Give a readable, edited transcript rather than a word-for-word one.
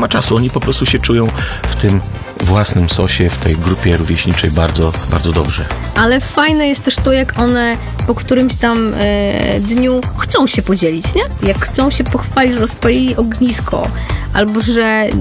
ma czasu. Oni po prostu się czują w tym własnym sosie, w tej grupie rówieśniczej bardzo, bardzo dobrze. Ale fajne jest też to, jak one po którymś tam dniu chcą się podzielić, nie? Jak chcą się pochwalić, że rozpalili ognisko, albo że